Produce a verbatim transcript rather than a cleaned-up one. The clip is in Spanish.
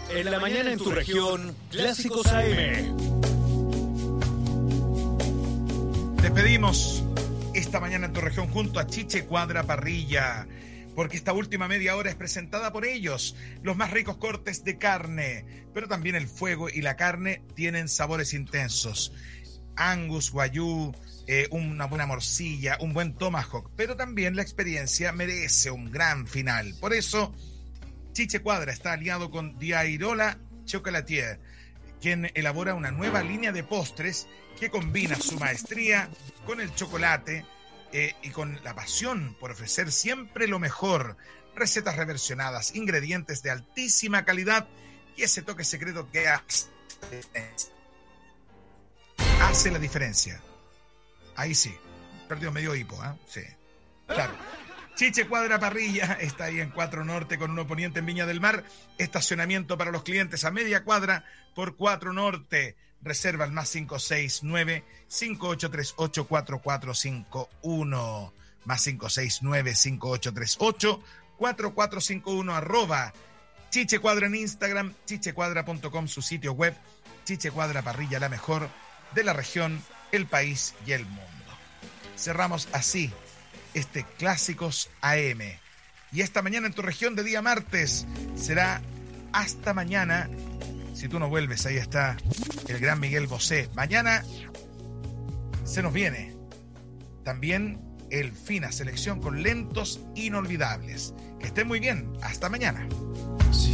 En la mañana en tu región, Clásicos A M. Despedimos esta mañana en tu región junto a Chiche Cuadra Parrilla, porque esta última media hora es presentada por ellos. Los más ricos cortes de carne, pero también el fuego y la carne tienen sabores intensos. Angus, Wagyu, eh, una buena morcilla, un buen tomahawk, pero también la experiencia merece un gran final. Por eso, Chiche Cuadra está aliado con Diairola Chocolatier, quien elabora una nueva línea de postres que combina su maestría con el chocolate eh, y con la pasión por ofrecer siempre lo mejor. Recetas reversionadas, ingredientes de altísima calidad y ese toque secreto que hace, hace la diferencia. Ahí sí, perdió medio hipo, ¿eh? Sí, claro. Chiche Cuadra Parrilla está ahí en cuatro Norte con uno Poniente en Viña del Mar. Estacionamiento para los clientes a media cuadra por cuatro Norte. Reserva al más cinco seis nueve, cinco ocho tres ocho, cuatro cuatro cinco uno. Más cinco seis nueve, cinco ocho tres ocho, cuatro cuatro cinco uno. Arroba Chiche Cuadra en Instagram, chichecuadra punto com su sitio web. Chiche Cuadra Parrilla, la mejor de la región, el país y el mundo. Cerramos así este Clásicos A M. Y esta mañana en tu región de día martes será hasta mañana. Si tú no vuelves, ahí está el gran Miguel Bosé. Mañana se nos viene también el Fina Selección con lentos inolvidables. Que estén muy bien. Hasta mañana.